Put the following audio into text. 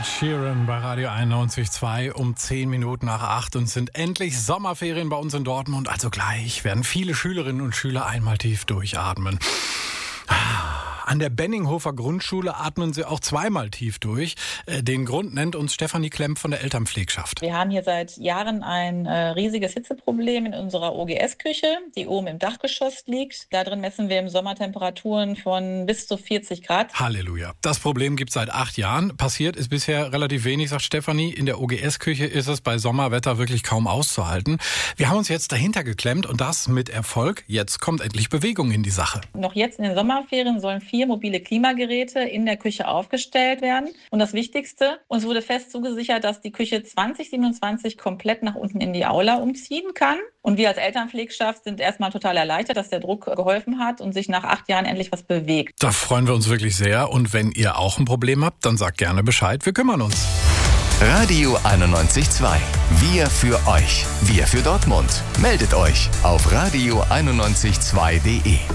Sheeran bei Radio 91.2 um 10 Minuten nach 8 und sind endlich Sommerferien bei uns in Dortmund. Also gleich werden viele Schülerinnen und Schüler einmal tief durchatmen. An der Benninghofer Grundschule atmen sie auch zweimal tief durch. Den Grund nennt uns Stefanie Klemm von der Elternpflegschaft. Wir haben hier seit Jahren ein riesiges Hitzeproblem in unserer OGS-Küche, die oben im Dachgeschoss liegt. Da drin messen wir im Sommer Temperaturen von bis zu 40 Grad. Halleluja. Das Problem gibt es seit 8 Jahren. Passiert ist bisher relativ wenig, sagt Stefanie. In der OGS-Küche ist es bei Sommerwetter wirklich kaum auszuhalten. Wir haben uns jetzt dahinter geklemmt und das mit Erfolg. Jetzt kommt endlich Bewegung in die Sache. Noch jetzt in den Sommerferien sollen 4 mobile Klimageräte in der Küche aufgestellt werden. Und das Wichtigste, uns wurde fest zugesichert, dass die Küche 2027 komplett nach unten in die Aula umziehen kann. Und wir als Elternpflegschaft sind erstmal total erleichtert, dass der Druck geholfen hat und sich nach 8 Jahren endlich was bewegt. Da freuen wir uns wirklich sehr. Und wenn ihr auch ein Problem habt, dann sagt gerne Bescheid. Wir kümmern uns. Radio 91.2. Wir für euch. Wir für Dortmund. Meldet euch auf radio912.de.